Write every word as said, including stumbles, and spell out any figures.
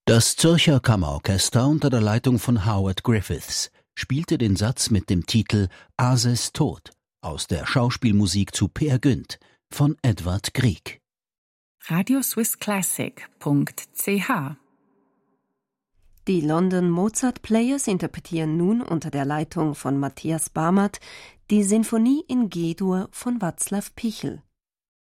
Das Zürcher Kammerorchester unter der Leitung von Howard Griffiths spielte den Satz mit dem Titel Ases Tod aus der Schauspielmusik zu Peer Gynt von Edvard Grieg. radio swiss classic punkt c h Die London Mozart Players interpretieren nun unter der Leitung von Matthias Barmert die Sinfonie in G-Dur von Václav Pichel.